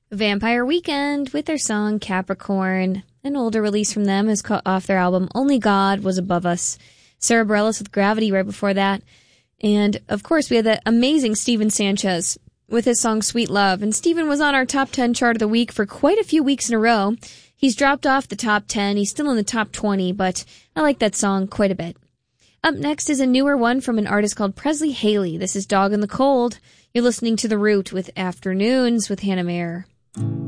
Vampire Weekend with their song Capricorn. An older release from them is off their album Only God Was Above Us. Sara Bareilles with Gravity right before that. And, of course, we had the amazing Steven Sanchez with his song Sweet Love. And Steven was on our top 10 chart of the week for quite a few weeks in a row. He's dropped off the top 10. He's still in the top 20, but I like that song quite a bit. Up next is a newer one from an artist called Presley Haley. This is Dog in the Cold. You're listening to The Root with Afternoons with Hannah Mayer.